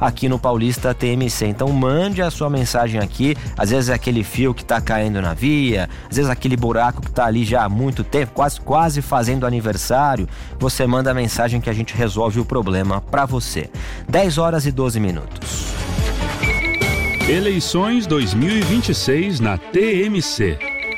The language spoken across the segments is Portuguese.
aqui no Paulista TMC. Então mande a sua mensagem aqui, às vezes é aquele fio que está caindo na via, às vezes aquele buraco que está ali já há muito tempo, quase fazendo aniversário, você manda a mensagem que a gente resolve o problema para você. 10h12. Eleições 2026 na TMC.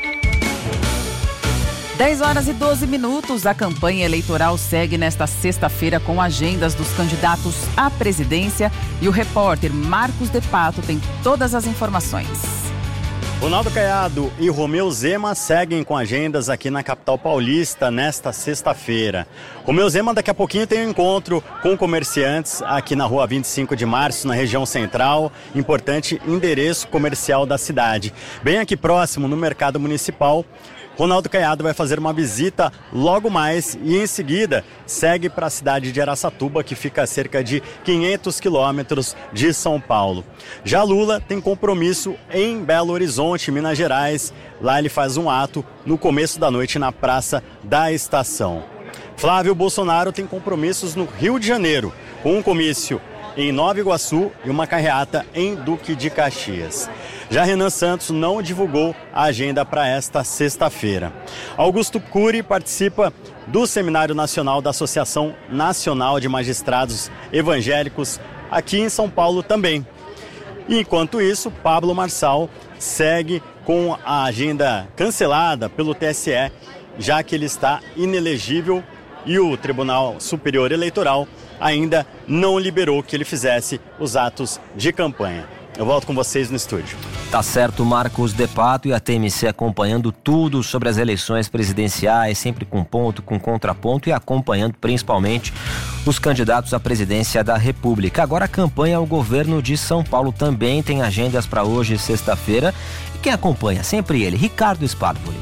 10h12. A campanha eleitoral segue nesta sexta-feira com agendas dos candidatos à presidência e o repórter Marcos De Pato tem todas as informações. Ronaldo Caiado e Romeu Zema seguem com agendas aqui na capital paulista nesta sexta-feira. Romeu Zema daqui a pouquinho tem um encontro com comerciantes aqui na rua 25 de março, na região central, importante endereço comercial da cidade. Bem aqui próximo, no mercado municipal, Ronaldo Caiado vai fazer uma visita logo mais e em seguida segue para a cidade de Araçatuba, que fica a cerca de 500 quilômetros de São Paulo. Já Lula tem compromisso em Belo Horizonte, Minas Gerais. Lá ele faz um ato no começo da noite na Praça da Estação. Flávio Bolsonaro tem compromissos no Rio de Janeiro, com um comício em Nova Iguaçu e uma carreata em Duque de Caxias. Já Renan Santos não divulgou a agenda para esta sexta-feira. Augusto Cury participa do Seminário Nacional da Associação Nacional de Magistrados Evangélicos aqui em São Paulo também. E, enquanto isso, Pablo Marçal segue com a agenda cancelada pelo TSE, já que ele está inelegível e o Tribunal Superior Eleitoral ainda não liberou que ele fizesse os atos de campanha. Eu volto com vocês no estúdio. Tá certo, Marcos De Pato, e a TMC acompanhando tudo sobre as eleições presidenciais, sempre com ponto, com contraponto e acompanhando principalmente os candidatos à presidência da República. Agora a campanha ao governo de São Paulo também tem agendas para hoje, sexta-feira. E quem acompanha? Sempre ele, Ricardo Spadoli.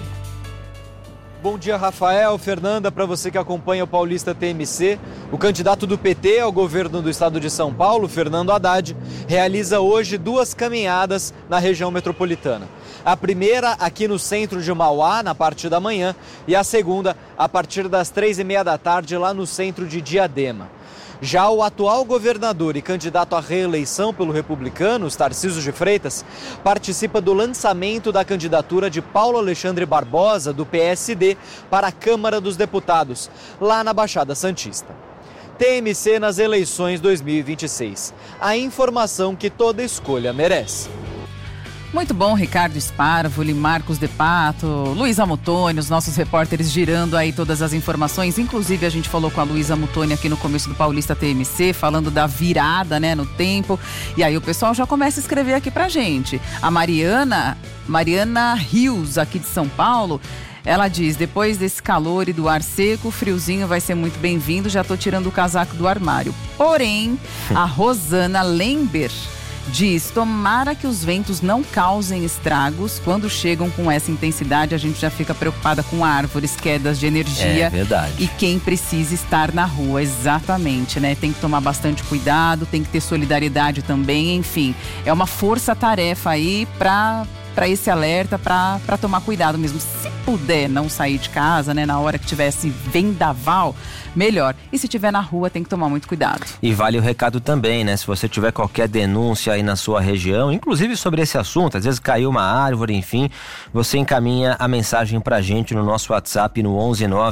Bom dia, Rafael, Fernanda, para você que acompanha o Paulista TMC. O candidato do PT ao governo do estado de São Paulo, Fernando Haddad, realiza hoje 2 caminhadas na região metropolitana. A primeira aqui no centro de Mauá, na parte da manhã, e a segunda a partir das 3h30 da tarde lá no centro de Diadema. Já o atual governador e candidato à reeleição pelo Republicanos, Tarcísio de Freitas, participa do lançamento da candidatura de Paulo Alexandre Barbosa, do PSD, para a Câmara dos Deputados, lá na Baixada Santista. TMC nas eleições 2026. A informação que toda escolha merece. Muito bom, Ricardo Spadoli, Marcos De Pato, Luísa Mutoni, os nossos repórteres girando aí todas as informações. Inclusive a gente falou com a Luísa Mutoni aqui no começo do Paulista TMC, falando da virada, né, no tempo. E aí o pessoal já começa a escrever aqui pra gente. A Mariana Rios, aqui de São Paulo, ela diz: depois desse calor e do ar seco, o friozinho vai ser muito bem-vindo, já tô tirando o casaco do armário. Porém, a Rosana Lember diz: tomara que os ventos não causem estragos. Quando chegam com essa intensidade, a gente já fica preocupada com árvores, quedas de energia. É verdade. E quem precisa estar na rua, exatamente, né? Tem que tomar bastante cuidado, tem que ter solidariedade também, enfim. É uma força-tarefa aí para esse alerta, para tomar cuidado mesmo. Se puder não sair de casa, né, na hora que tivesse vendaval, melhor. E se estiver na rua, tem que tomar muito cuidado. E vale o recado também, né? Se você tiver qualquer denúncia aí na sua região, inclusive sobre esse assunto, às vezes caiu uma árvore, enfim, você encaminha a mensagem pra gente no nosso WhatsApp no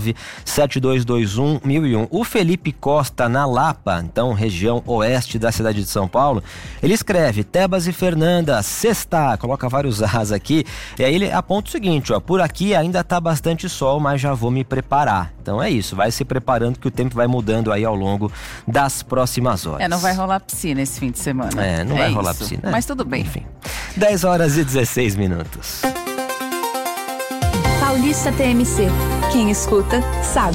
119-7221-1001. O Felipe Costa, na Lapa, então região oeste da cidade de São Paulo, ele escreve: Tebas e Fernanda, sexta, coloca vários As aqui, e aí ele aponta o seguinte, ó: por aqui ainda tá bastante sol, mas já vou me preparar. Então é isso, vai se preparando que o tempo vai mudando aí ao longo das próximas horas. Não vai rolar piscina esse fim de semana. Não vai rolar piscina. Mas tudo bem. Enfim, 10h16. Paulista TMC. Quem escuta, sabe.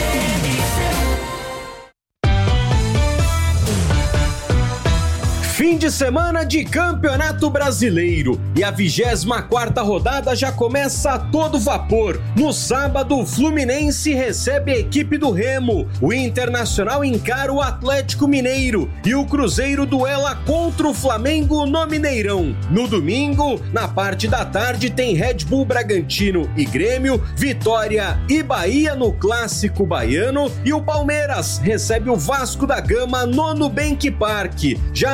Fim de semana de Campeonato Brasileiro e a 24ª rodada já começa a todo vapor. No sábado, o Fluminense recebe a equipe do Remo, o Internacional encara o Atlético Mineiro e o Cruzeiro duela contra o Flamengo no Mineirão. No domingo, na parte da tarde, tem Red Bull Bragantino e Grêmio, Vitória e Bahia no Clássico Baiano e o Palmeiras recebe o Vasco da Gama no Nubank Park. Já